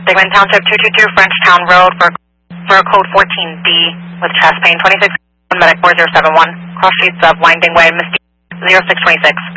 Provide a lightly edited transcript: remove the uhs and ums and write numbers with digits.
Stigman Township 222 Frenchtown Road for code 14D with chest pain. 26 medic 4071. Cross streets of Winding Way, Misty 0626.